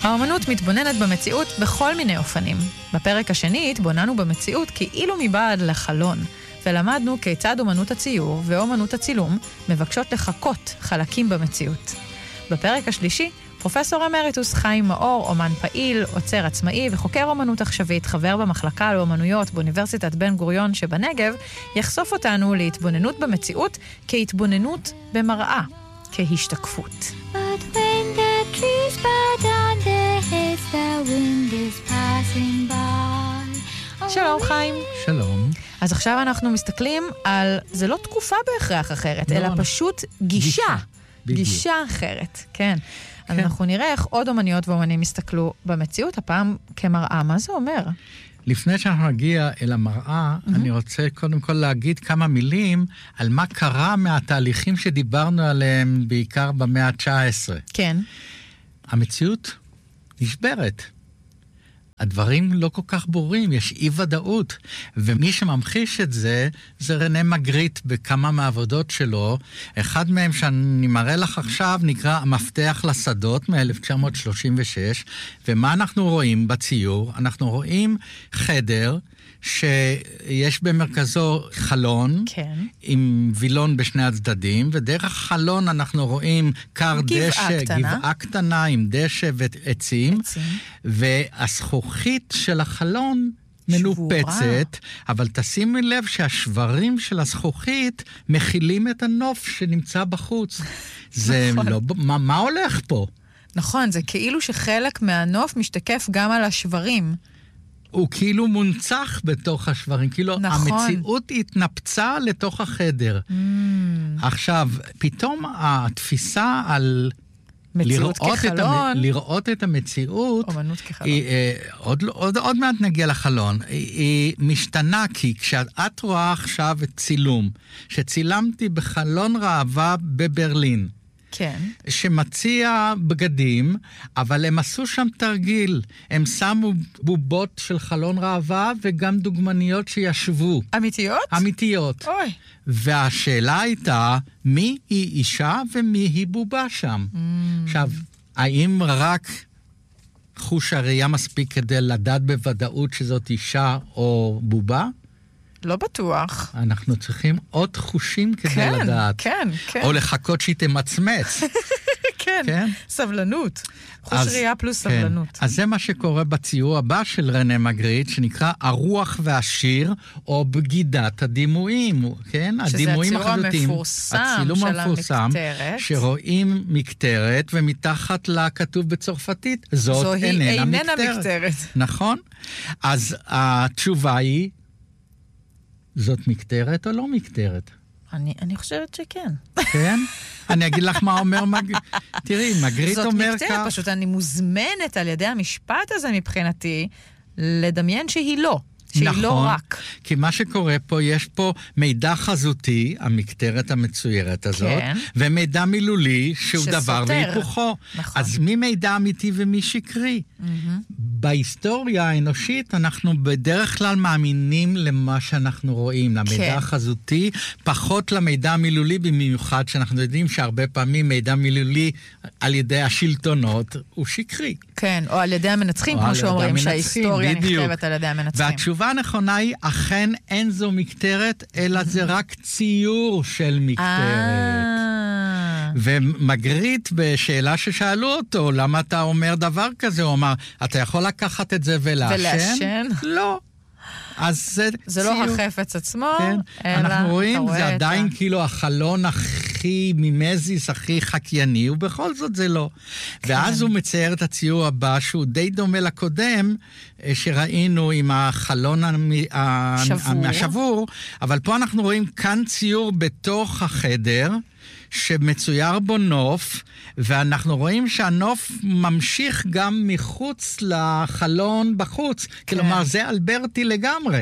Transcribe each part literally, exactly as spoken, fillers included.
האומנות מתבוננת במציאות בכל מיני אופנים. בפרק השני התבוננו במציאות כאילו מבעד לחלון, ולמדנו כיצד אומנות הציור ואומנות הצילום מבקשות לחקות חלקים במציאות. בפרק השלישי, פרופסור אמריטוס חיים מאור, אומן פעיל, עוצר עצמאי וחוקר אומנות עכשווית, חבר במחלקה לאומנויות באוניברסיטת בן גוריון שבנגב, יחשוף אותנו להתבוננות במציאות כהתבוננות במראה, כהשתקפות. But when the trees bow down their heads, the wind is passing by. שלום חיים. שלום. אז עכשיו אנחנו מסתכלים על, זה לא תקופה בהכרח אחרת, אלא פשוט גישה. גישה אחרת, כן. אז אנחנו נראה איך עוד אומניות ואומנים יסתכלו במציאות, הפעם כמראה. מה זה אומר? לפני שאנחנו נגיע אל המראה, אני רוצה קודם כל להגיד כמה מילים על מה קרה מהתהליכים שדיברנו עליהם בעיקר במאה ה-תשע עשרה. כן. המציאות נשברת. הדברים לא כל כך ברורים, יש אי ודאות, ומי שממחיש את זה, זה רנה מגריט בכמה מהעבודות שלו. אחד מהם שאני מראה לך עכשיו נקרא המפתח לשדות מ-אלף תשע מאות שלושים ושש, ומה אנחנו רואים בציור? אנחנו רואים חדר שיש במרכזו חלון, כן. עם וילון בשני הצדדים, ודרך החלון אנחנו רואים קר דשא, קטנה. גבעה קטנה עם דשא ועצים, עצים. והזכוכית של החלון מנופצת, אבל תשימי לב שהשברים של הזכוכית מכילים את הנוף שנמצא בחוץ. זה נכון. לא, מה, מה הולך פה? נכון, זה כאילו שחלק מהנוף משתקף גם על השברים. הוא כאילו מונצח בתוך השברים, כאילו נכון. המציאות התנפצה לתוך החדר. Mm. עכשיו, פתאום התפיסה על מציאות לראות כחלון. את, המ... לראות את המציאות, אומנות כחלון. היא, אה, עוד, עוד, עוד מעט נגיע לחלון, היא, היא משתנה, כי כשאת רואה עכשיו את צילום, שצילמתי בחלון ראווה בברלין, כן. שמציע בגדים, אבל הם עשו שם תרגיל. הם שמו בובות של חלון ראווה וגם דוגמניות שישבו. אמיתיות? אמיתיות. אוי. והשאלה הייתה, מי היא אישה ומי היא בובה שם? Mm. עכשיו, האם רק חוש הראייה מספיק כדי לדעת בוודאות שזאת אישה או בובה? לא בטוח. אנחנו צריכים עוד חושים כדי כן, לדעת. כן, כן. או לחכות שהיא תמצמץ. כן, כן? סבלנות. חוש אז, ראייה פלוס כן. סבלנות. אז זה מה שקורה בציור הבא של רנה מגריט, שנקרא הרוח והשיר, או בגידת הדימויים, כן? הדימויים החזותיים. שזה הציור המפורסם הצילום של המפורסם, המקטרת. שרואים מקטרת, ומתחת לה כתוב בצרפתית, זאת זוהי איננה, איננה מקטרת. מקטרת. נכון? אז התשובה היא, זאת מקטרת או לא מקטרת? אני, אני חושבת שכן. כן? אני אגיד לך מה אומר מגריט. תראי, מגריט אומר כך. זאת מקטרת, פשוט אני מוזמנת על ידי המשפט הזה מבחינתי, לדמיין שהיא לא. שהיא נכון, לא רק. כי מה שקורה פה, יש פה מידע חזותי, המקטרת המצוירת הזאת, כן. ומידע מילולי, שהוא שסותר. דבר והיפוכו. נכון. אז מי מידע אמיתי ומי שקרי? Mm-hmm. בהיסטוריה האנושית, אנחנו בדרך כלל מאמינים למה שאנחנו רואים, למידע כן. החזותי, פחות למידע המילולי, במיוחד שאנחנו יודעים שהרבה פעמים מידע מילולי על ידי השלטונות הוא שקרי. כן, או על ידי המנצחים, כמו שאומרים שההיסטוריה נכתבת על ידי המנצחים. והתשובה הנכונה היא, אכן אין זו מקטרת, אלא זה רק ציור של מקטרת. ומגריט בשאלה ששאלו אותו, למה אתה אומר דבר כזה? הוא אמר, אתה יכול לקחת את זה ולעשן? ולעשן? לא. אז זה, זה ציור. לא החפץ עצמו, כן. אלא אנחנו רואים, רואה זה עדיין ה... כאילו החלון הכי מימזיס, הכי חקייני, ובכל זאת זה לא. כן. ואז הוא מצייר את הציור הבא, שהוא די דומה לקודם, שראינו עם החלון שבור. השבור, אבל פה אנחנו רואים כאן ציור בתוך החדר, שמצויר בו נוף, ואנחנו רואים שהנוף ממשיך גם מחוץ לחלון בחוץ. כן. כלומר, זה אלברטי לגמרי.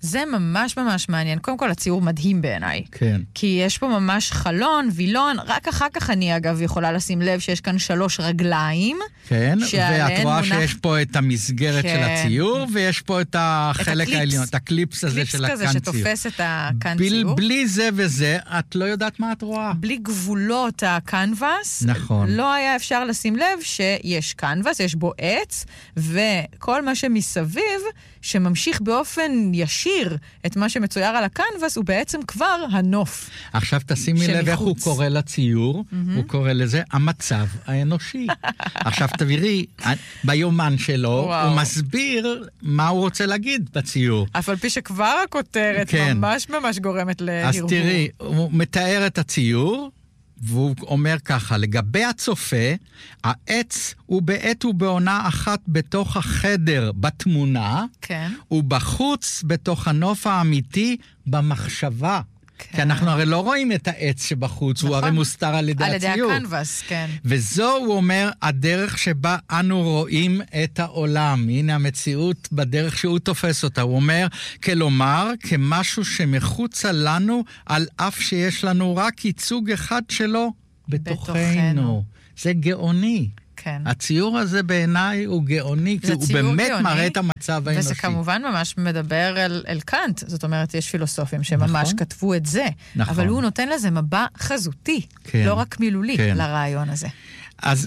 זה ממש ממש מעניין. קודם כל, הציור מדהים בעיניי. כן. כי יש פה ממש חלון, וילון, רק אחר כך אני אגב יכולה לשים לב שיש כאן שלוש רגליים. כן, ואת רואה מונח... שיש פה את המסגרת כן. של הציור, ויש פה את החלק את העליון, את הקליפס הזה של הקן ציור. קליפס כזה שתופס את הקן ב- ציור. בלי זה וזה, את לא יודעת מה את רואה. בלי גבולות הקנבס, נכון. לא היה אפשר לשים לב שיש קנבס, יש בו עץ, וכל מה שמסביב, שממשיך באופן ישיר את מה שמצויר על הקנבס, הוא בעצם כבר הנוף. עכשיו תשימי לב איך הוא קורא לציור, הוא קורא לזה המצב האנושי. עכשיו תראי, ביומן שלו, הוא מסביר מה הוא רוצה להגיד בציור. אף על פי שכבר הכותרת כן. ממש ממש גורמת להרהור. אז תראי, הוא מתאר את הציור, והוא אומר ככה, לגבי הצופה, העץ הוא בעת ובעונה אחת בתוך החדר בתמונה, כן. ובחוץ בתוך הנוף האמיתי במחשבה. כן. כי אנחנו הרי לא רואים את העץ שבחוץ, נכון. הוא הרי מוסתר על ידי על הציור. ידי הקנבס, כן. וזו, הוא אומר, הדרך שבה אנו רואים את העולם. הנה המציאות בדרך שהוא תופס אותה. הוא אומר, כלומר, כמשהו שמחוצה לנו, על אף שיש לנו רק ייצוג אחד שלו בתוכנו. בתוכנו. זה גאוני. כן. הציור הזה בעיניי הוא גאוני, כי הוא באמת גאוני, מראה את המצב האנושי. וזה כמובן ממש מדבר אל, אל קאנט, זאת אומרת, יש פילוסופים שממש נכון? כתבו את זה, נכון. אבל הוא נותן לזה מבע חזותי, כן. לא רק מילולי, כן. לרעיון הזה. אז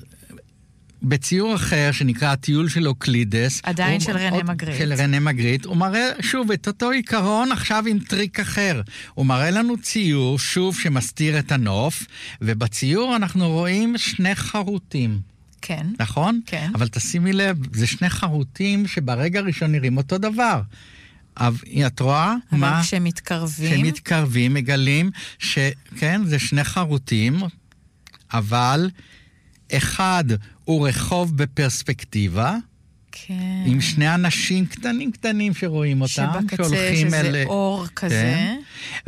בציור אחר, שנקרא הטיול של אוקלידס, עדיין הוא, של רנה מגריט. של רנה מגריט, הוא מראה שוב את אותו עיקרון, עכשיו עם טריק אחר. הוא מראה לנו ציור, שוב, שמסתיר את הנוף, ובציור אנחנו רואים שני חרוטים. כן. נכון? כן. אבל תשימי לב, זה שני חרוטים שברגע ראשון נראים אותו דבר. אבל את רואה אבל מה? כשמתקרבים... כשמתקרבים, מגלים שכן, זה שני חרוטים, אבל אחד הוא רחוב בפרספקטיבה, כן. עם שני אנשים קטנים קטנים שרואים אותם, שבקצה שזה אל... אור כזה. כן.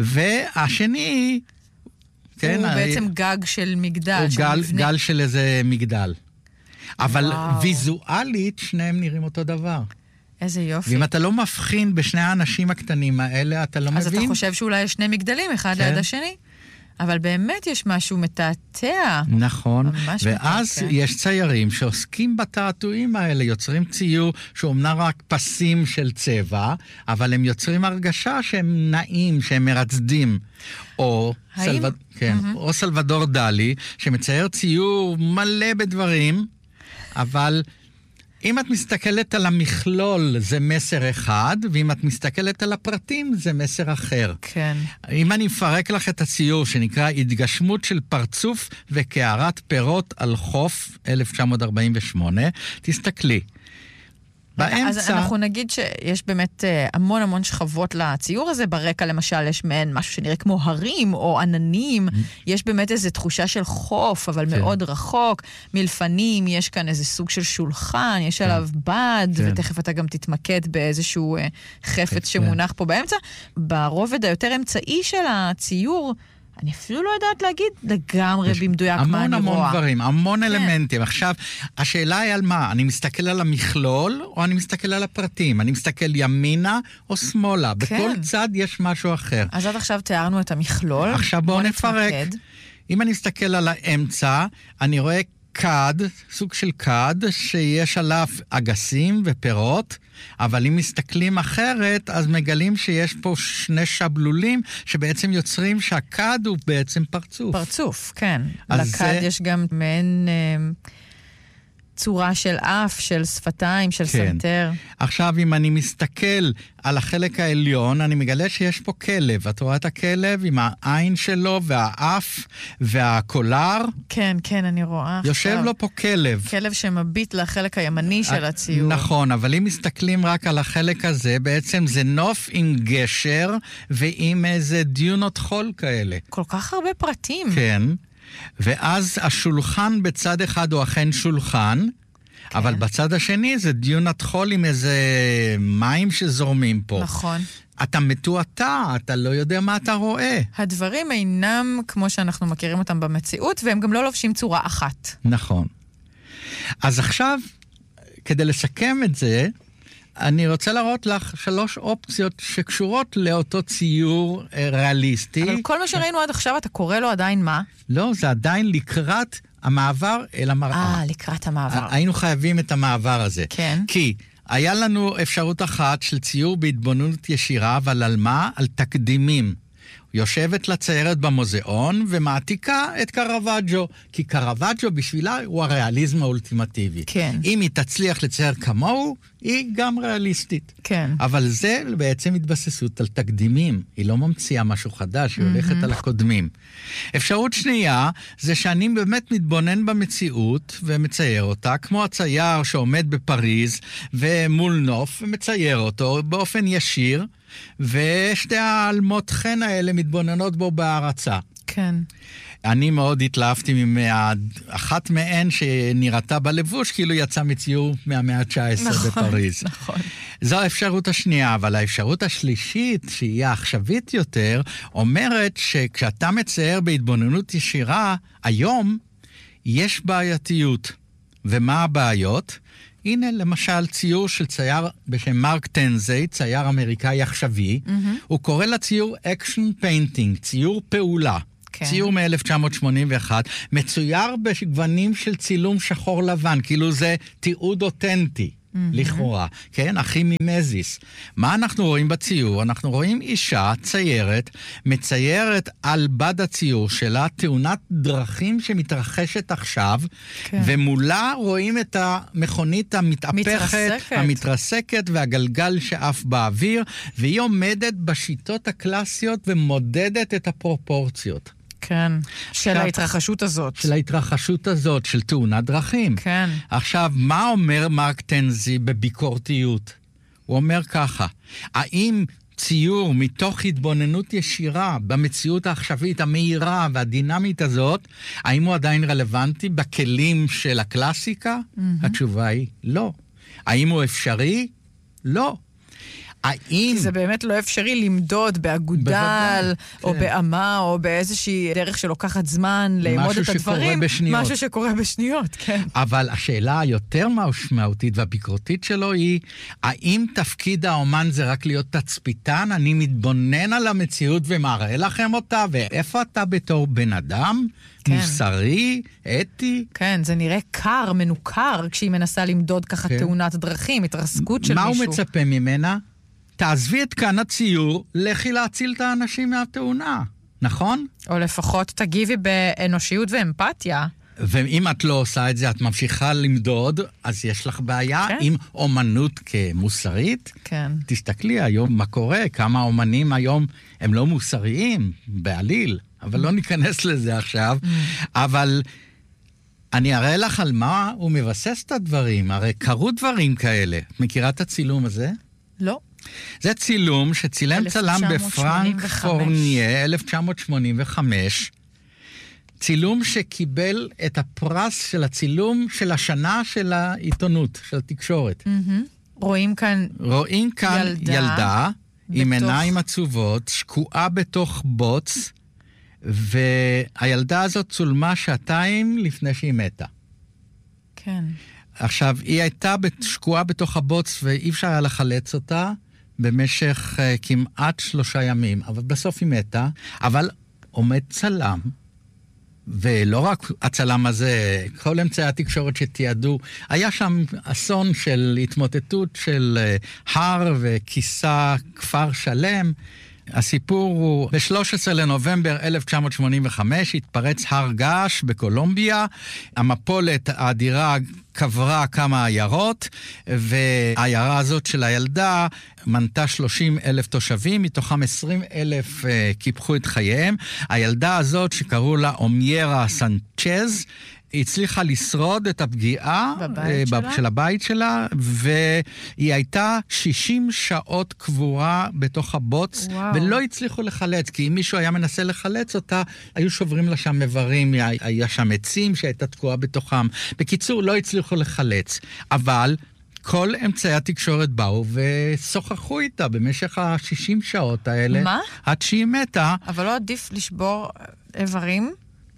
והשני... כן, הוא בעצם גג של מגדל. הוא של גל, מבנה. גל של איזה מגדל. אבל וואו. ויזואלית, שניהם נראים אותו דבר. איזה יופי. ואם אתה לא מבחין בשני האנשים הקטנים האלה, אתה לא אז מבין. אז אתה חושב שאולי יש שני מגדלים, אחד כן. ליד השני? אבל באמת יש משהו מתעתע. נכון. ממש ואז מתעתע. יש ציירים שעוסקים בתעתועים האלה, יוצרים ציור שאומנם רק פסים של צבע, אבל הם יוצרים הרגשה שהם נעים, שהם מרצדים. או, האם... סלו... כן, mm-hmm. או סלבדור דלי, שמצייר ציור מלא בדברים, אבל אם את מסתכלת על המכלול זה מסר אחד, ואם את מסתכלת על הפרטים זה מסר אחר. כן. אם אני מפרק לך את הציור שנקרא התגשמות של פרצוף וקערת פירות על חוף אלף תשע מאות ארבעים ושמונה, תסתכלי. באמצע... אז אנחנו נגיד שיש באמת המון המון שכבות לציור הזה, ברקע למשל יש מעין משהו שנראה כמו הרים או עננים, יש באמת איזו תחושה של חוף, אבל כן. מאוד רחוק, מלפנים, יש כאן איזה סוג של שולחן, יש כן. עליו בד, כן. ותכף אתה גם תתמקד באיזשהו חפץ כן. שמונח פה באמצע. ברובד היותר אמצעי של הציור, אני אפילו לא יודעת להגיד לגמרי במדויק מה אני רואה. המון המון דברים, המון כן. אלמנטים. עכשיו, השאלה היא על מה? אני מסתכל על המכלול או אני מסתכל על הפרטים? אני מסתכל ימינה או שמאלה? כן. בכל צד יש משהו אחר. אז עד עכשיו תיארנו את המכלול. עכשיו בואו בוא נפרק. נתמקד. אם אני מסתכל על האמצע, אני רואה כד, סוג של כד, שיש עליו אגסים ופירות, אבל אם מסתכלים אחרת, אז מגלים שיש פה שני שבלולים, שבעצם יוצרים שהכד הוא בעצם פרצוף. פרצוף, כן. אז לכד זה... יש גם מעין אה, צורה של אף, של שפתיים, של כן. סנטר. עכשיו, אם אני מסתכל על החלק העליון, אני מגלה שיש פה כלב. את רואה את הכלב עם העין שלו והאף והקולר? כן, כן, אני רואה. יושב עכשיו. לו פה כלב. כלב שמביט לחלק הימני של הציור. נכון, אבל אם מסתכלים רק על החלק הזה, בעצם זה נוף עם גשר ועם איזה דיונות חול כאלה. כל כך הרבה פרטים. כן, ואז השולחן בצד אחד הוא אכן שולחן, כן. אבל בצד השני זה דיונת חול עם איזה מים שזורמים פה. נכון. אתה מתועתע, אתה לא יודע מה אתה רואה. הדברים אינם כמו שאנחנו מכירים אותם במציאות, והם גם לא לובשים צורה אחת. נכון. אז עכשיו, כדי לשקם את זה, אני רוצה להראות לך שלוש אופציות שקשורות לאותו ציור ריאליסטי. אבל כל מה שראינו עד עכשיו, אתה קורא לו עדיין מה? לא, זה עדיין לקראת המעבר אל המראה. אה, לקראת המעבר. היינו חייבים את המעבר הזה. כן. כי היה לנו אפשרות אחת של ציור בהתבוננות ישירה, אבל על מה? על תקדימים. יושבת לציירת במוזיאון ומעתיקה את קרוואג'ו, כי קרוואג'ו בשבילה הוא הריאליזם האולטימטיבי. כן. אם היא תצליח לצייר כמוהו, היא גם ריאליסטית. כן. אבל זה בעצם התבססות על תקדימים. היא לא ממציאה משהו חדש, היא הולכת mm-hmm. על הקודמים. אפשרות שנייה, זה שאני באמת מתבונן במציאות ומצייר אותה, כמו הצייר שעומד בפריז ומול נוף ומצייר אותו באופן ישיר, ושתי העלמות חן האלה מתבוננות בו בהערצה. כן. אני מאוד התלהבתי מאחת מהן שנראתה בלבוש, כאילו יצא מציור מהמאה ה-תשע עשרה נכון, בפריז. נכון. זו האפשרות השנייה, אבל האפשרות השלישית, שהיא העכשווית יותר, אומרת שכשאתה מצייר בהתבוננות ישירה, היום יש בעייתיות. ומה הבעיות? הנה למשל ציור של צייר בשם מרק טנזי, צייר אמריקאי עכשווי, mm-hmm. הוא קורא לציור אקשן פיינטינג, ציור פעולה. כן. ציור מ-אלף תשע מאות שמונים ואחת, מצויר בגוונים של צילום שחור לבן, כאילו זה תיעוד אותנטי. Mm-hmm. לכאורה, כן? אחי ממזיס. מה אנחנו רואים בציור? אנחנו רואים אישה ציירת, מציירת על בד הציור שלה תאונת דרכים שמתרחשת עכשיו, כן. ומולה רואים את המכונית המתהפכת, מתרסקת. המתרסקת והגלגל שאף באוויר, והיא עומדת בשיטות הקלאסיות ומודדת את הפרופורציות. כן, של ההתרחשות הזאת. של ההתרחשות הזאת, של תאונת דרכים. כן. עכשיו, מה אומר מרק טנזי בביקורתיות? הוא אומר ככה, האם ציור מתוך התבוננות ישירה במציאות העכשווית, המהירה והדינמית הזאת, האם הוא עדיין רלוונטי בכלים של הקלאסיקה? Mm-hmm. התשובה היא לא. האם הוא אפשרי? לא. האם... כי זה באמת לא אפשרי למדוד באגודל, או כן. באמה, או באיזושהי דרך שלוקחת זמן, לאמוד את הדברים. בשניות. משהו שקורה בשניות, כן. אבל השאלה היותר משמעותית והביקורתית שלו היא, האם תפקיד האומן זה רק להיות תצפיתן? אני מתבונן על המציאות ומראה לכם אותה, ואיפה אתה בתור בן אדם? כן. מוסרי, אתי? כן, זה נראה קר, מנוכר, כשהיא מנסה למדוד ככה כן. תאונת דרכים, התרסקות של מה מישהו. מה הוא מצפה ממנה? תעזבי את כאן הציור, לכי להציל את האנשים מהתאונה, נכון? או לפחות תגיבי באנושיות ואמפתיה. ואם את לא עושה את זה, את ממשיכה למדוד, אז יש לך בעיה כן. עם אומנות כמוסרית. כן. תסתכלי היום מה קורה, כמה אומנים היום הם לא מוסריים, בעליל, אבל לא ניכנס לזה עכשיו. אבל אני אראה לך על מה הוא מבסס את הדברים, הרי קרו דברים כאלה. מכירה את הצילום הזה? לא. זה צילום שצילם צלם בפרנק פורניה, אלף תשע מאות שמונים וחמש, צילום שקיבל את הפרס של הצילום של השנה של העיתונות, של התקשורת. Mm-hmm. רואים כאן, רואים כאן ילדה, ילדה בתוך... עם עיניים עצובות, שקועה בתוך בוץ, והילדה הזאת צולמה שעתיים לפני שהיא מתה. כן. עכשיו, היא הייתה שקועה בתוך הבוץ, ואי אפשר היה לחלץ אותה במשך uh, כמעט שלושה ימים, אבל בסוף היא מתה, אבל עומד צלם, ולא רק הצלם הזה, כל אמצעי התקשורת שתיעדו, היה שם אסון של התמוטטות של uh, הר וכיסה כפר שלם. הסיפור הוא, ב-שלושה עשר לנובמבר אלף תשע מאות שמונים וחמש התפרץ הר געש בקולומביה, המפולת האדירה קברה כמה עיירות, והעיירה הזאת של הילדה מנתה שלושים אלף תושבים, מתוכם עשרים אלף uh, קיפחו את חייהם. הילדה הזאת שקראו לה אומיירה סנצ'ז, היא הצליחה לשרוד את הפגיעה בבית שלה? של הבית שלה, והיא הייתה שישים שעות קבורה בתוך הבוץ, וואו. ולא הצליחו לחלץ, כי אם מישהו היה מנסה לחלץ אותה, היו שוברים לה שם מברים, היה שם עצים שהייתה תקועה בתוכם. בקיצור, לא הצליחו לחלץ. אבל כל אמצעי התקשורת באו ושוחחו איתה במשך ה-שישים שעות האלה. מה? עד שהיא מתה. אבל לא עדיף לשבור איברים?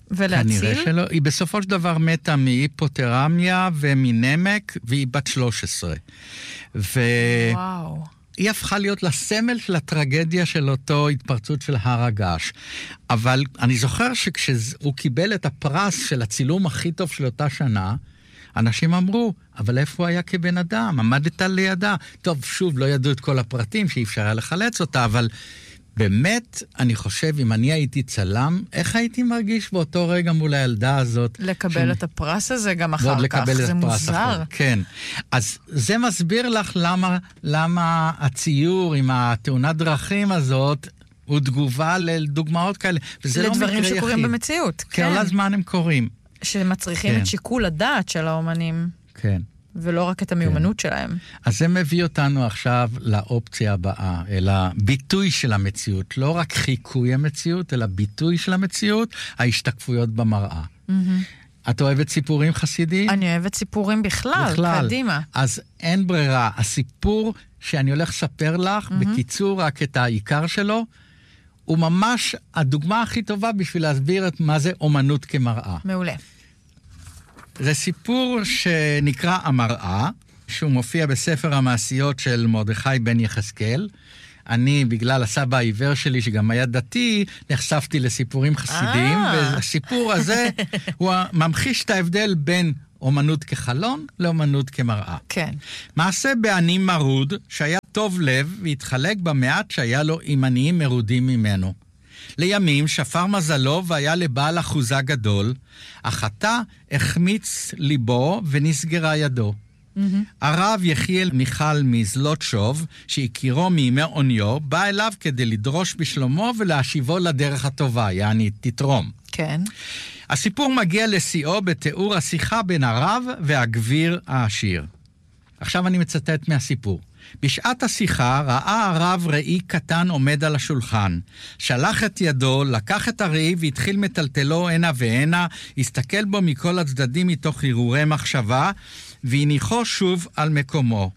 ולהציל? כנראה שלא. היא בסופו של דבר מתה מהיפותרמיה ומנמק, והיא בת שלוש עשרה. ו... וואו. היא הפכה להיות לסמל של הטרגדיה של אותו התפרצות של הר הגעש. אבל אני זוכר שכשהוא קיבל את הפרס של הצילום הכי טוב של אותה שנה, אנשים אמרו, אבל איפה הוא היה כבן אדם? עמדת לידה. טוב, שוב, לא ידעו את כל הפרטים שאי אפשר היה לחלץ אותה, אבל באמת, אני חושב, אם אני הייתי צלם, איך הייתי מרגיש באותו רגע מול הילדה הזאת? לקבל ש... את הפרס הזה גם אחר כך, זה מוזר. אחר. כן. אז זה מסביר לך למה, למה הציור עם התאונת דרכים הזאת, הוא תגובה לדוגמאות כאלה. וזה לא מקרה יחיד. לדברים שקורים במציאות. כן. כל הזמן הם קורים. שמצריכים כן. את שיקול הדעת של האומנים. כן. ולא רק את המיומנות כן. שלהם. אז זה מביא אותנו עכשיו לאופציה הבאה, אלא ביטוי של המציאות, לא רק חיקוי המציאות, אלא ביטוי של המציאות, ההשתקפויות במראה. Mm-hmm. את אוהבת סיפורים חסידיים? אני אוהבת סיפורים בכלל, בכלל. קדימה. אז אין ברירה, הסיפור שאני הולך לספר לך, mm-hmm. בקיצור רק את העיקר שלו, הוא ממש הדוגמה הכי טובה בשביל להסביר את מה זה אומנות כמראה. מעולה. זה סיפור שנקרא המראה, שהוא מופיע בספר המעשיות של מרדכי בן יחזקאל. אני, בגלל הסבא העיוור שלי, שגם היה דתי, נחשפתי לסיפורים חסידיים, והסיפור הזה הוא ממחיש את ההבדל בין אומנות כחלון לאומנות כמראה. כן. מעשה בעני מרוד, שהיה טוב לב, והתחלק במעט שהיה לו עם עניים מרודים ממנו. לימים שפר מזלו והיה לבעל אחוזה גדול, אך עתה החמיץ ליבו ונסגרה ידו. Mm-hmm. הרב יחיאל מיכל מזלוטשוב, שהכירו מימי עוניו, בא אליו כדי לדרוש בשלומו ולהשיבו לדרך הטובה, יעני תתרום. כן. הסיפור מגיע לשיאו בתיאור השיחה בין הרב והגביר העשיר. עכשיו אני מצטט מהסיפור. בשעת השיחה ראה הרב ראי קטן עומד על השולחן. שלח את ידו, לקח את הראי והתחיל מטלטלו הנה והנה, הסתכל בו מכל הצדדים מתוך הרהורי מחשבה, והניחו שוב על מקומו.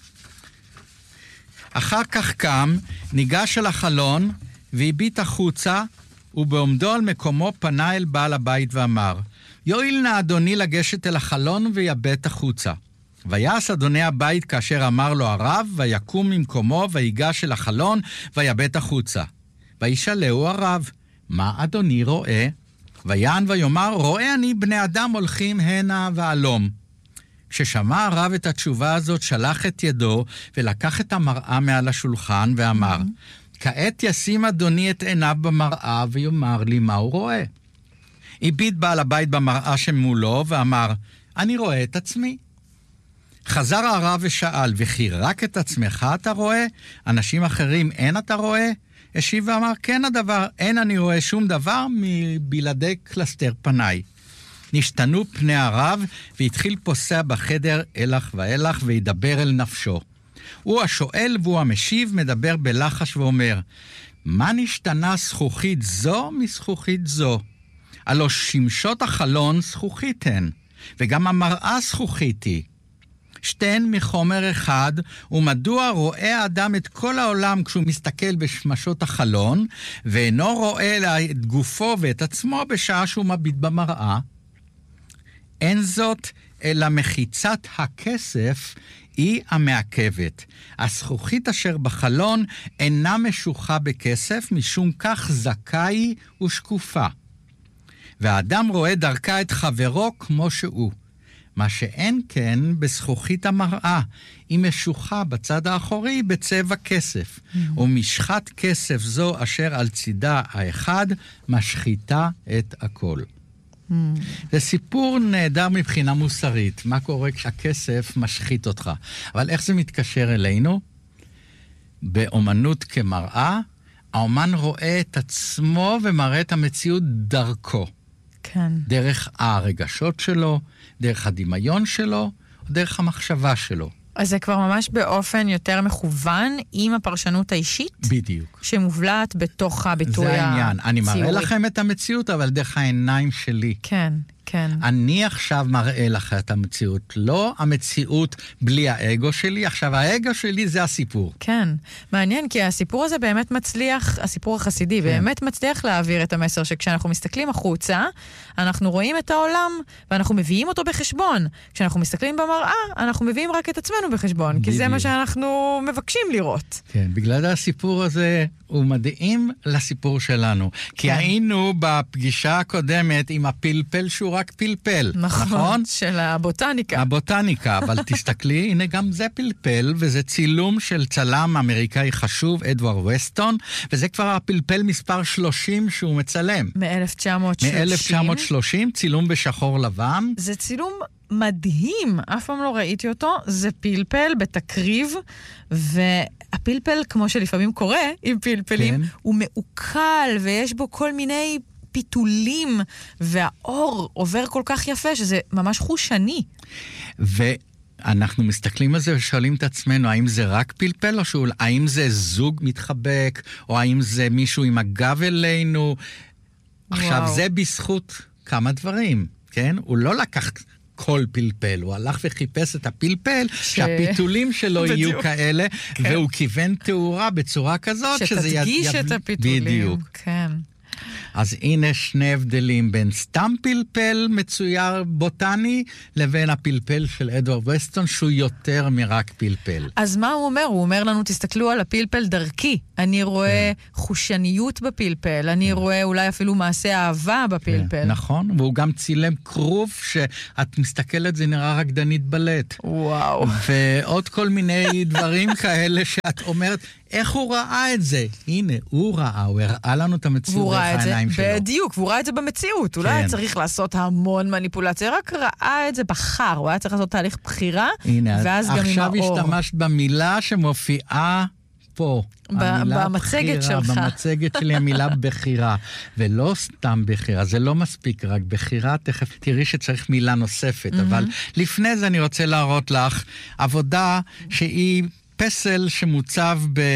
אחר כך קם, ניגש אל החלון, והביט החוצה, ובעומדו על מקומו פנה אל בעל הבית ואמר, יועיל נא אדוני לגשת אל החלון ויבט החוצה. ויעש אדוני הבית כאשר אמר לו הרב, ויקום ממקומו ויגש אל החלון ויבט החוצה. וישאלהו הרב, מה אדוני רואה? ויען ויאמר, רואה אני בני אדם הולכים הנה ועלום. כששמע הרב את התשובה הזאת, שלח את ידו ולקח את המראה מעל השולחן ואמר, mm-hmm. כעת ישים אדוני את עיניו במראה ויאמר לי מה הוא רואה. הביט בעל הבית במראה שמולו ואמר, אני רואה את עצמי. חזר הרב ושאל, וכי רק את עצמך אתה רואה? אנשים אחרים אין אתה רואה? השיב ואמר, כן הדבר, אין אני רואה שום דבר מבלעדי קלסתר פניי. נשתנו פני הרב, והתחיל פוסע בחדר אלך ואלך, וידבר אל נפשו. הוא השואל והוא המשיב, מדבר בלחש ואומר, מה נשתנה זכוכית זו מזכוכית זו? הלא שמשות החלון זכוכית הן, וגם המראה זכוכית היא. שתיהן מחומר אחד, ומדוע רואה האדם את כל העולם כשהוא מסתכל בשמשות החלון, ואינו רואה את גופו ואת עצמו בשעה שהוא מביט במראה? אין זאת, אלא מחיצת הכסף היא המעכבת. הזכוכית אשר בחלון אינה משוחה בכסף, משום כך זכאי ושקופה. והאדם רואה דרכה את חברו כמו שהוא. מה שאין כן בזכוכית המראה, היא משוחה בצד האחורי בצבע כסף, mm-hmm. ומשחת כסף זו אשר על צידה האחד משחיתה את הכל. Mm-hmm. זה סיפור נהדר מבחינה מוסרית, מה קורה כשהכסף משחית אותך. אבל איך זה מתקשר אלינו? באומנות כמראה, האומן רואה את עצמו ומראה את המציאות דרכו. כן. דרך הרגשות שלו, דרך הדמיון שלו, דרך המחשבה שלו. אז זה כבר ממש באופן יותר מכוון עם הפרשנות האישית? בדיוק. שמובלעת בתוך הביטוי הציורי. זה העניין. אני מראה לכם את המציאות, אבל דרך העיניים שלי. כן. כן. אני עכשיו מראה לך את המציאות, לא המציאות בלי האגו שלי, עכשיו האגו שלי זה הסיפור. כן, מעניין, כי הסיפור הזה באמת מצליח, הסיפור החסידי, כן. באמת מצליח להעביר את המסר שכשאנחנו מסתכלים החוצה, אנחנו רואים את העולם, ואנחנו מביאים אותו בחשבון. כשאנחנו מסתכלים במראה, אנחנו מביאים רק את עצמנו בחשבון, בדיוק. כי זה מה שאנחנו מבקשים לראות. כן, בגלל הסיפור הזה הוא מדהים לסיפור שלנו. כן. כי היינו בפגישה הקודמת עם הפלפל שהוא רק פלפל. נכון, נכון? של הבוטניקה. הבוטניקה, אבל תסתכלי, הנה גם זה פלפל, וזה צילום של צלם אמריקאי חשוב, אדוארד וסטון, וזה כבר הפלפל מספר שלושים שהוא מצלם. מ-אלף תשע מאות שלושים. מ-אלף תשע מאות שלושים, צילום בשחור לבן. זה צילום מדהים, אף פעם לא ראיתי אותו, זה פלפל בתקריב, והפלפל, כמו שלפעמים קורה עם פלפלים, כן. הוא מעוקל, ויש בו כל מיני פיתולים, והאור עובר כל כך יפה, שזה ממש חושני. ואנחנו מסתכלים על זה ושואלים את עצמנו, האם זה רק פלפל, או שהוא, האם זה זוג מתחבק, או האם זה מישהו עם הגב אלינו? וואו. עכשיו, זה בזכות כמה דברים, כן? הוא לא לקח כל פלפל, הוא הלך וחיפש את הפלפל, ש... שהפיתולים שלו יהיו כאלה, כן. והוא כיוון תאורה בצורה כזאת, שזה שתדגיש יד... את הפיתולים. בדיוק. כן. אז הנה שני הבדלים בין סתם פלפל מצויר בוטני, לבין הפלפל של אדוארד וסטון, שהוא יותר מרק פלפל. אז מה הוא אומר? הוא אומר לנו, תסתכלו על הפלפל דרכי. אני רואה כן. חושניות בפלפל, אני כן. רואה אולי אפילו מעשה אהבה בפלפל. כן. נכון, והוא גם צילם כרוב שאת מסתכלת, זה נראה רקדנית בלט. וואו. ועוד כל מיני דברים כאלה שאת אומרת, איך הוא ראה את זה? הנה, הוא ראה, הוא הראה לנו את המציאות דרך העיניים שלו. בדיוק, והוא ראה את זה במציאות. הוא לא היה צריך לעשות המון מניפולציה, רק ראה את זה בחר. הוא היה צריך לעשות תהליך בחירה, ואז גם עם האור. עכשיו השתמשת במילה שמופיעה פה. במצגת שלך. במצגת שלי המילה בחירה. ולא סתם בחירה, זה לא מספיק רק בחירה, תכף תראי שצריך מילה נוספת. אבל לפני זה אני רוצה להראות לך עבודה שהיא פסל שמוצב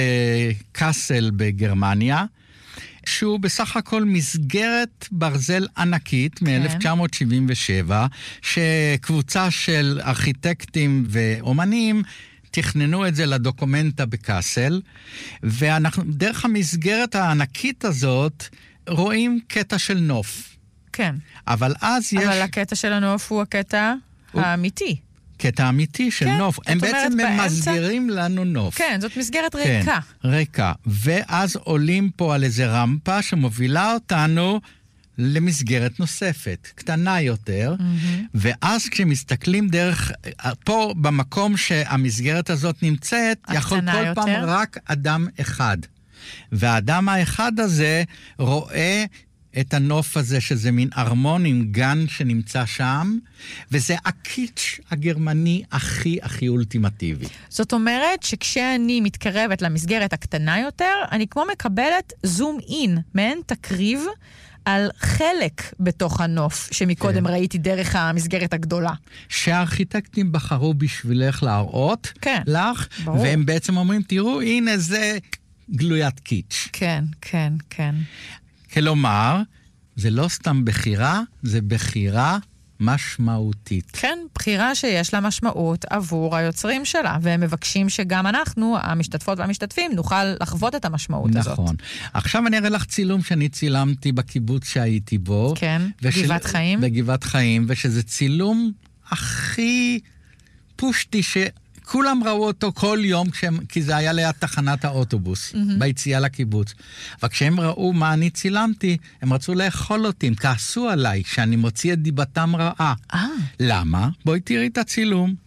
בקאסל בגרמניה, שהוא בסך הכל מסגרת ברזל ענקית מ-אלף תשע מאות שבעים ושבע, שקבוצה של ארכיטקטים ואומנים תכננו את זה לדוקומנטה בקאסל, ואנחנו דרך המסגרת הענקית הזאת רואים קטע של נוף. כן. אבל אז יש... אבל הקטע של הנוף הוא הקטע הוא... האמיתי. קטע אמיתי של כן, נוף. הם בעצם באמצע... מסגרים לנו נוף. כן, זאת מסגרת ריקה. כן, ריקה. ואז עולים פה על איזה רמפה שמובילה אותנו למסגרת נוספת, קטנה יותר, mm-hmm. ואז כשמסתכלים דרך, פה במקום שהמסגרת הזאת נמצאת, יכול כל יותר. פעם רק אדם אחד. והאדם האחד הזה רואה את הנוף הזה, שזה מין ארמון עם גן שנמצא שם, וזה הקיץ' הגרמני הכי הכי אולטימטיבי. זאת אומרת שכשאני מתקרבת למסגרת הקטנה יותר, אני כמו מקבלת זום אין, מעין תקריב על חלק בתוך הנוף, שמקודם כן. ראיתי דרך המסגרת הגדולה. שהארכיטקטים בחרו בשבילך להראות כן. לך, ברור. והם בעצם אומרים, תראו, הנה זה גלוית קיץ'. כן, כן, כן. כלומר, זה לא סתם בחירה, זה בחירה משמעותית. כן, בחירה שיש לה משמעות עבור היוצרים שלה, והם מבקשים שגם אנחנו, המשתתפות והמשתתפים, נוכל לחוות את המשמעות נכון. הזאת. נכון. עכשיו אני אראה לך צילום שאני צילמתי בקיבוץ שהייתי בו. כן, ושל... גבעת חיים. בגבעת חיים, ושזה צילום הכי פושטי ש... כולם ראו אותו כל יום, כשהם, כי זה היה ליד תחנת האוטובוס, mm-hmm. ביציאה לקיבוץ. וכשהם ראו מה אני צילמתי, הם רצו לאכול אותי, הם כעסו עליי, שאני מוציא את דיבתם רעה. Ah. למה? בואי תראי את הצילום.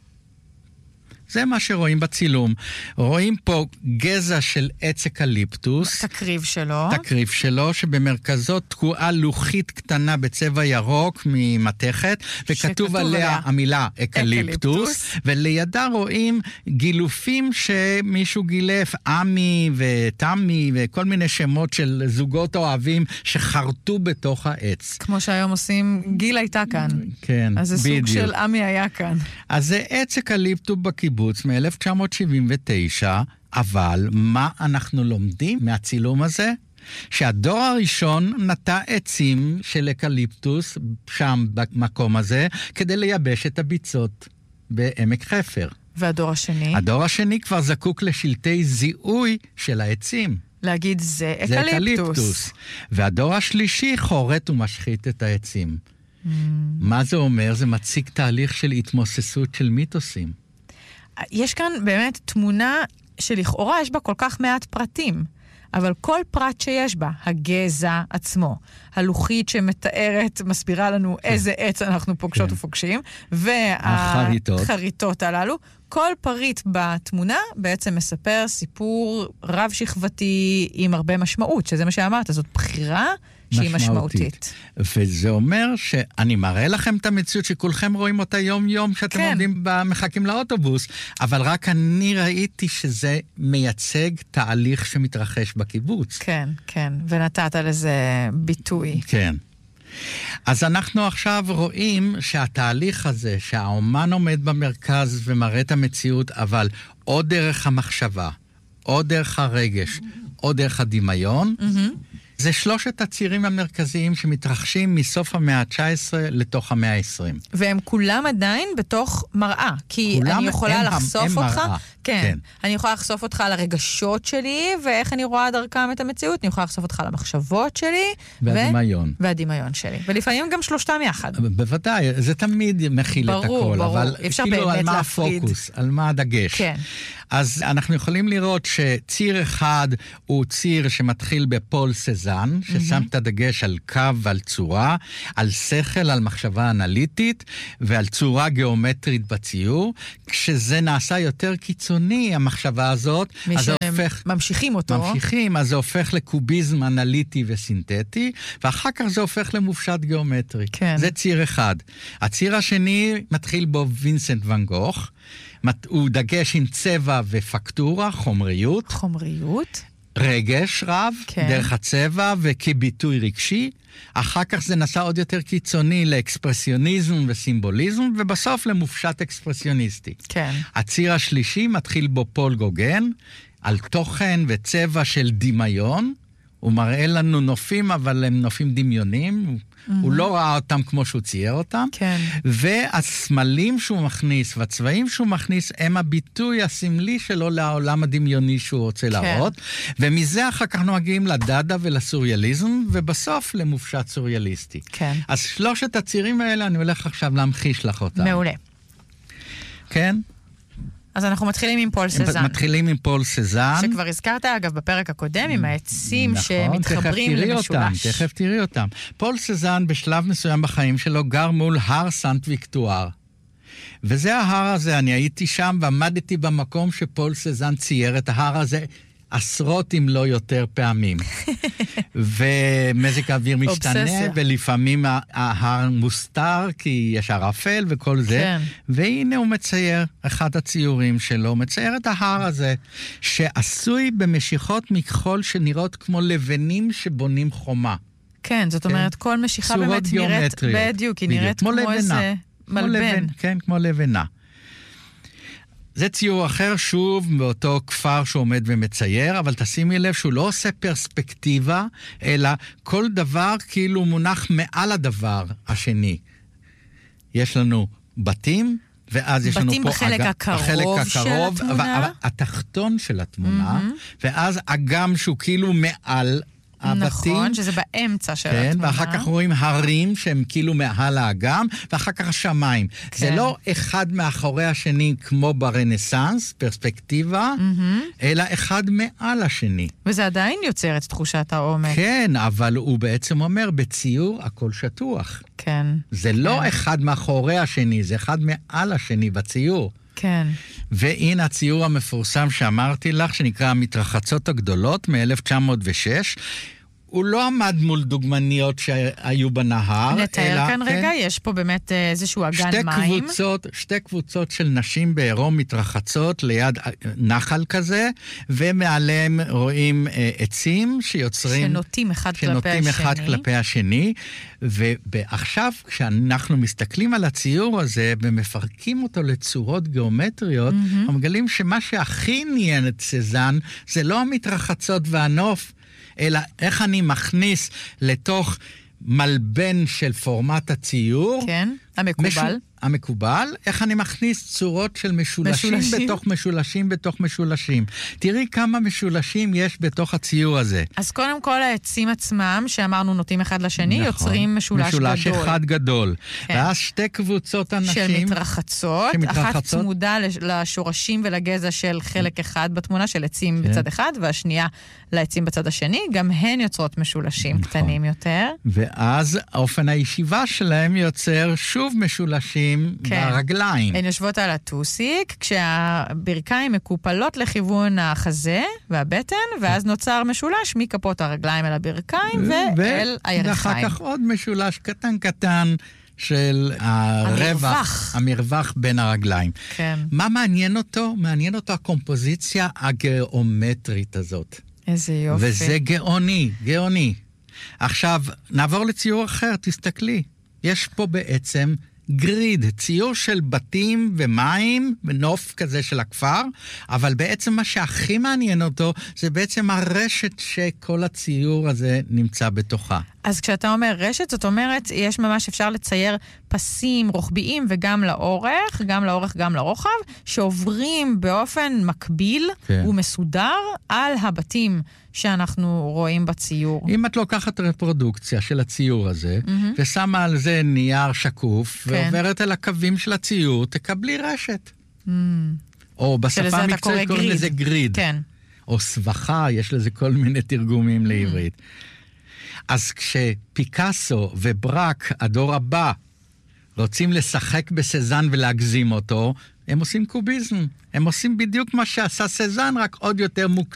זה מה שרואים בצילום. רואים פה גזע של עץ אקליפטוס. תקריב שלו. תקריב שלו, שבמרכזו תקועה לוחית קטנה בצבע ירוק ממתכת, וכתוב עליה המילה אקליפטוס, אקליפטוס. ולידה רואים גילופים שמישהו גילף, אמי ותמי, וכל מיני שמות של זוגות אוהבים שחרטו בתוך העץ. כמו שהיום עושים, גיל הייתה כאן. כן, אז זה בדיוק. סוג של אמי היה כאן. אז זה עץ אקליפטוס בקיבוץ. מ-אלף תשע מאות שבעים ותשע, אבל מה אנחנו לומדים מהצילום הזה? שהדור הראשון נטע עצים של אקליפטוס שם במקום הזה, כדי לייבש את הביצות בעמק חפר. והדור השני? הדור השני כבר זקוק לשלטי זיהוי של העצים. להגיד זה אקליפטוס. זה אקליפטוס. והדור השלישי חורט ומשחית את העצים. Mm. מה זה אומר? זה מציג תהליך של התמוססות של מיתוסים. יש כאן באמת תמונה שלכאורה יש בה כל כך מעט פרטים, אבל כל פרט שיש בה, הגזע עצמו, הלוחית שמתארת, מסבירה לנו כן. איזה עץ אנחנו פוגשות כן. ופוגשים, והחריטות הללו, כל פריט בתמונה בעצם מספר סיפור רב שכבתי עם הרבה משמעות, שזה מה שאמרת, זאת בחירה שהיא משמעותית. וזה אומר שאני מראה לכם את המציאות שכולכם רואים אותה יום-יום שאתם כן. עומדים במחכים לאוטובוס, אבל רק אני ראיתי שזה מייצג תהליך שמתרחש בקיבוץ. כן, כן, ונתת לזה ביטוי. כן. אז אנחנו עכשיו רואים שהתהליך הזה, שהאומן עומד במרכז ומראה את המציאות, אבל או דרך המחשבה, או דרך הרגש, או דרך הדמיון, mm-hmm. זה שלושת הצירים המרכזיים שמתרחשים מסוף המאה ה-תשע עשרה לתוך המאה ה-עשרים. והם כולם עדיין בתוך מראה, כי אני יכולה לחשוף אותך, כן, כן. אני יכולה לחשוף אותך על הרגשות שלי, ואיך אני רואה דרכם את המציאות, אני יכולה לחשוף אותך על המחשבות שלי, והדמיון. ו... והדמיון שלי. ולפעמים גם שלושתם יחד. בוודאי, זה תמיד מכיל ברור, את הכל, ברור. אבל כאילו על מה להפריד. הפוקוס, על מה הדגש. כן. אז אנחנו יכולים לראות שציר אחד הוא ציר שמתחיל בפול סזן, ששם את הדגש על קו ועל צורה, על שכל, על מחשבה אנליטית, ועל צורה גיאומטרית בציור. כשזה נעשה יותר קיצוני, המחשבה הזאת, אז זה הופך... ממשיכים אותו. ממשיכים, אז זה הופך לקוביזם אנליטי וסינתטי, ואחר כך זה הופך למופשט גיאומטרי. כן. זה ציר אחד. הציר השני מתחיל בו וינסנט ואן גוך, הוא דגש עם צבע ופקטורה, חומריות. חומריות. רגש רב, כן. דרך הצבע וכביטוי רגשי. אחר כך זה נסע עוד יותר קיצוני לאקספרסיוניזם וסימבוליזם, ובסוף למופשט אקספרסיוניסטי. כן. הציר השלישי מתחיל בו פול גוגן, על תוכן וצבע של דמיון. הוא מראה לנו נופים, אבל הם נופים דמיונים. Mm-hmm. הוא לא ראה אותם כמו שהוא צייר אותם. כן. והסמלים שהוא מכניס, והצבעים שהוא מכניס, הם הביטוי הסמלי שלו לעולם הדמיוני שהוא רוצה כן. להראות. ומזה אחר כך אנחנו מגיעים לדאדה ולסוריאליזם, ובסוף למופשט סוריאליסטי. כן. אז שלושת הצירים האלה, אני הולך עכשיו להמחיש לך אותם. מעולה. כן? אז אנחנו מתחילים עם פול סזן. מתחילים עם פול סזן. שכבר הזכרת, אגב, בפרק הקודם, עם העצים נכון, שמתחברים למשולש. אותם, תכף תראי אותם. פול סזן בשלב מסוים בחיים שלו גר מול הר סנט ויקטואר. וזה ההר הזה, אני הייתי שם ועמדתי במקום שפול סזן צייר את ההר הזה עשרות אם לא יותר פעמים. ומזג האוויר משתנה, אובססיה. ולפעמים ההר מוסתר, כי יש ערפל וכל זה. כן. והנה הוא מצייר, אחד הציורים שלו, מצייר את ההר הזה, שעשוי במשיכות מכחול שנראות כמו לבנים שבונים חומה. כן, זאת אומרת, כן. כל משיכה באמת נראית, בדיוק, היא נראית כמו, כמו איזה מלבן. לבן, כן, כמו לבנה. זה ציור אחר שוב באותו כפר שהוא עומד ומצייר, אבל תשימי לב שהוא לא עושה פרספקטיבה, אלא כל דבר כאילו מונח מעל הדבר השני. יש לנו בתים, ואז יש לנו פה... בתים בחלק הקרוב, בחלק הקרוב של התמונה. התחתון של התמונה, mm-hmm. ואז אגם שהוא כאילו מעל הבתים. נכון, שזה באמצע של כן, התמונה. ואחר כך רואים הרים שהם כאילו מעל האגם, ואחר כך השמיים. כן. זה לא אחד מאחורי השני כמו ברנסנס, פרספקטיבה, mm-hmm. אלא אחד מעל השני. וזה עדיין יוצר את תחושת העומק. כן, אבל הוא בעצם אומר, בציור הכל שטוח. כן. זה כן. לא אחד מאחורי השני, זה אחד מעל השני בציור. כן. והנה הציור המפורסם שאמרתי לך, שנקרא המתרחצות הגדולות מ-אלף תשע מאות ושש. הוא לא עמד מול דוגמניות שהיו בנהר. נתאר כאן כן, רגע, יש פה באמת איזשהו אגן שתי מים. קבוצות, שתי קבוצות של נשים בעירום מתרחצות ליד נחל כזה, ומעליהם רואים עצים שיוצרים... שנוטים אחד שנוטים כלפי השני. אחד כלפי השני. ועכשיו, כשאנחנו מסתכלים על הציור הזה, ומפרקים אותו לצורות גיאומטריות, mm-hmm. אנחנו מגלים שמה שהכי עניין את סזן, זה לא המתרחצות והנוף, אלא איך אני מכניס לתוך מלבן של פורמט הציור. כן, המקובל. משו... המקובל, איך אני מכניס צורות של משולשים, משולשים בתוך משולשים בתוך משולשים. תראי כמה משולשים יש בתוך הציור הזה. אז קודם כל העצים עצמם, שאמרנו נוטים אחד לשני, נכון. יוצרים משולש, משולש גדול. משולש אחד גדול. כן. ואז שתי קבוצות אנשים... של מתרחצות, שמתרחצות. אחת צמודה לשורשים ולגזע של חלק אחד בתמונה, של עצים כן. בצד אחד, והשנייה לעצים בצד השני, גם הן יוצרות משולשים נכון. קטנים יותר. ואז האופן הישיבה שלהם יוצר שוב משולשים כן. ברגליים. הן יושבות על הטוסיק, כשהברכיים מקופלות לכיוון החזה והבטן, ואז נוצר משולש מכפות הרגליים אל הברכיים ו- ואל הירכיים. ואחר כך עוד משולש קטן קטן של הרווח, המרווח בין הרגליים. כן. מה מעניין אותו? מעניין אותו הקומפוזיציה הגיאומטרית הזאת. איזה יופי. וזה גאוני, גאוני. עכשיו, נעבור לציור אחר, תסתכלי. יש פה בעצם גריד, ציור של בתים ומים, ונוף כזה של הכפר, אבל בעצם מה שהכי מעניין אותו, זה בעצם הרשת שכל הציור הזה נמצא בתוכה. אז כשאתה אומר רשת, זאת אומרת, יש ממש אפשר לצייר פסים רוחביים וגם לאורך, גם לאורך, גם לרוחב, שעוברים באופן מקביל כן. ומסודר על הבתים שאנחנו רואים בציור. אם את לוקחת רפרודוקציה של הציור הזה, mm-hmm. ושמה על זה נייר שקוף, כן. ועוברת על הקווים של הציור, תקבלי רשת. Mm. או בשפה המקצועית קוראים לזה גריד. כן. או סבכה, יש לזה כל מיני תרגומים mm. לעברית. אז כשפיקאסו וברק, הדור הבא, רוצים לשחק בסזן ולהגזים אותו, הם עושים קוביזם. הם עושים בדיוק מה שעשה סזן, רק עוד יותר